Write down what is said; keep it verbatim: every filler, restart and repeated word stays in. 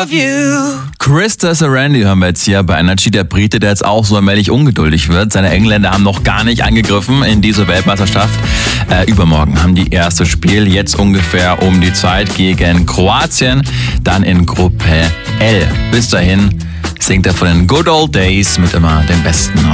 of you. Krista Sarandy hören wir jetzt hier bei Energy, der Brite, der jetzt auch so allmählich ungeduldig wird. Seine Engländer haben noch gar nicht angegriffen in diese Weltmeisterschaft. Äh, übermorgen haben die erste Spiel, jetzt ungefähr um die Zeit gegen Kroatien, dann in Gruppe L. Bis dahin singt er von den Good Old Days mit immer den besten